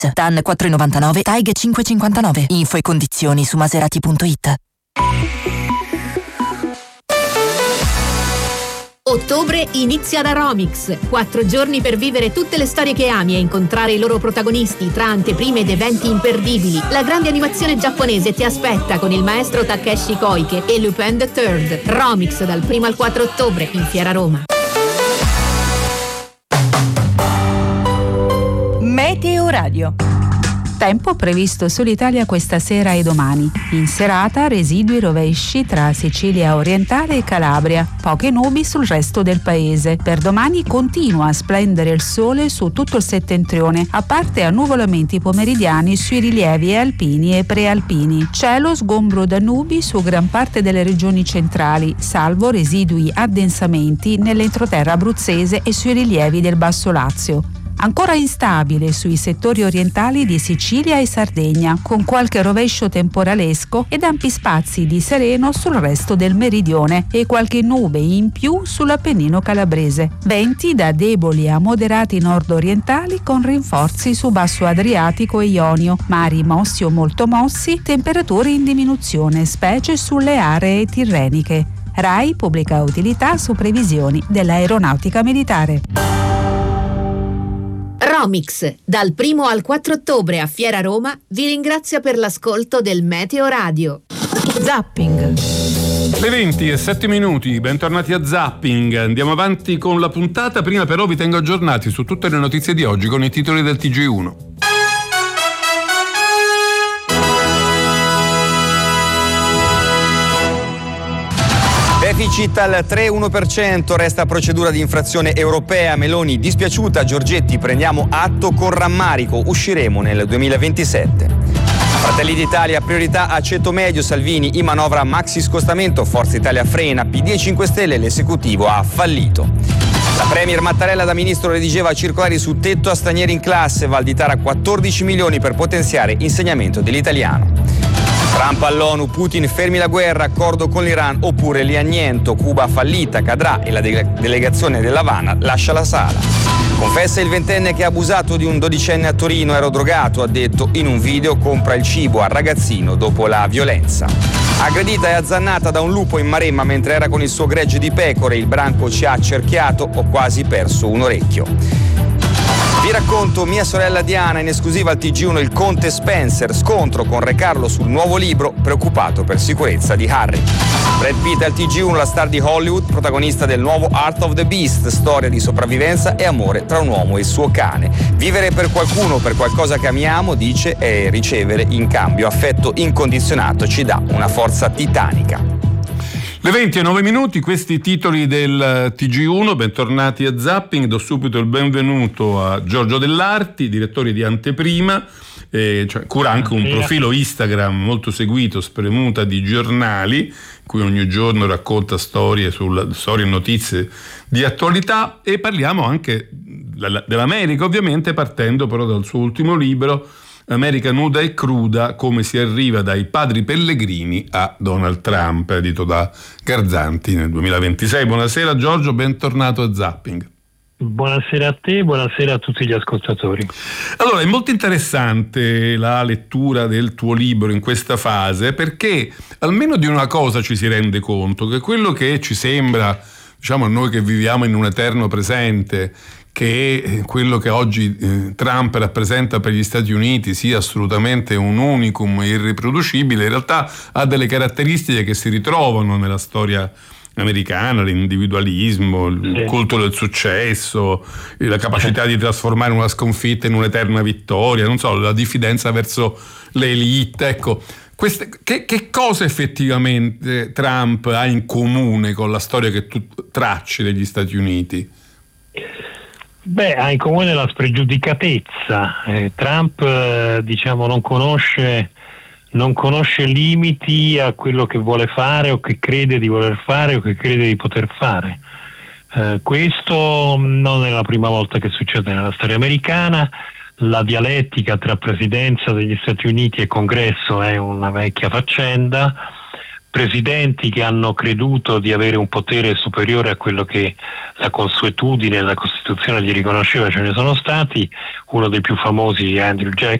TAN 4,99, TAIG 5,59. Info e condizioni su Maserati.it. Ottobre inizia da Romix. 4 giorni per vivere tutte le storie che ami e incontrare i loro protagonisti tra anteprime ed eventi imperdibili. La grande animazione giapponese ti aspetta con il maestro Takeshi Koike e Lupin the Third. Romix dal 1 al 4 ottobre in Fiera Roma. Meteo Radio. Tempo previsto sull'Italia questa sera e domani. In serata residui rovesci tra Sicilia orientale e Calabria, poche nubi sul resto del paese. Per domani continua a splendere il sole su tutto il settentrione, a parte annuvolamenti pomeridiani sui rilievi alpini e prealpini. Cielo sgombro da nubi su gran parte delle regioni centrali, salvo residui addensamenti nell'entroterra abruzzese e sui rilievi del Basso Lazio. Ancora instabile sui settori orientali di Sicilia e Sardegna, con qualche rovescio temporalesco ed ampi spazi di sereno sul resto del meridione e qualche nube in più sull'Appennino calabrese. Venti da deboli a moderati nord-orientali con rinforzi su Basso Adriatico e Ionio, mari mossi o molto mossi, temperature in diminuzione, specie sulle aree tirreniche. RAI pubblica utilità su previsioni dell'aeronautica militare. Romix, dal 1 al 4 ottobre a Fiera Roma, vi ringrazia per l'ascolto del Meteo Radio. Zapping. Le 20:07, bentornati a Zapping. Andiamo avanti con la puntata, prima però vi tengo aggiornati su tutte le notizie di oggi con i titoli del TG1. Deficit al 3,1%, resta procedura di infrazione europea. Meloni dispiaciuta, Giorgetti prendiamo atto con rammarico, usciremo nel 2027. Fratelli d'Italia, priorità a ceto medio, Salvini in manovra maxi scostamento, Forza Italia frena, PD e 5 Stelle, l'esecutivo ha fallito. La premier Mattarella da ministro redigeva circolari su tetto a stranieri in classe, Valditara 14 milioni per potenziare insegnamento dell'italiano. Trump all'ONU, Putin fermi la guerra, accordo con l'Iran oppure li anniento, Cuba fallita, cadrà e la delegazione dell'Havana lascia la sala. Confessa il ventenne che ha abusato di un dodicenne a Torino, ero drogato, ha detto in un video, compra il cibo al ragazzino dopo la violenza. Aggredita e azzannata da un lupo in Maremma mentre era con il suo gregge di pecore, il branco ci ha accerchiato, ho quasi perso un orecchio. Vi racconto mia sorella Diana, in esclusiva al TG1 il conte Spencer, scontro con Re Carlo sul nuovo libro, preoccupato per sicurezza di Harry. Brad Pitt al TG1, la star di Hollywood, protagonista del nuovo Art of the Beast, storia di sopravvivenza e amore tra un uomo e il suo cane. Vivere per qualcuno o per qualcosa che amiamo, dice, è ricevere in cambio affetto incondizionato, ci dà una forza titanica. Le 20:09, questi titoli del TG1, bentornati a Zapping. Do subito il benvenuto a Giorgio Dell'Arti, direttore di Anteprima, cura anche un profilo Instagram molto seguito, Spremuta di giornali, in cui ogni giorno racconta storie e notizie di attualità, e parliamo anche dell'America, ovviamente partendo però dal suo ultimo libro, America nuda e cruda, come si arriva dai padri pellegrini a Donald Trump, edito da Garzanti nel 2026. Buonasera Giorgio, bentornato a Zapping. Buonasera a te, buonasera a tutti gli ascoltatori. Allora, è molto interessante la lettura del tuo libro in questa fase, perché almeno di una cosa ci si rende conto, che quello che ci sembra, diciamo a noi che viviamo in un eterno presente, che quello che oggi Trump rappresenta per gli Stati Uniti sia assolutamente un unicum irriproducibile, in realtà ha delle caratteristiche che si ritrovano nella storia americana, l'individualismo, il culto del successo, la capacità di trasformare una sconfitta in un'eterna vittoria, non so, la diffidenza verso le elite. Ecco, che cosa effettivamente Trump ha in comune con la storia che tu tracci degli Stati Uniti? Ha in comune la spregiudicatezza. Trump non conosce limiti a quello che vuole fare o che crede di voler fare o che crede di poter fare. Questo non è la prima volta che succede nella storia americana. La dialettica tra presidenza degli Stati Uniti e Congresso è una vecchia faccenda. presidenti che hanno creduto di avere un potere superiore a quello che la consuetudine e la Costituzione gli riconosceva, ce ne sono stati. Uno dei più famosi è Andrew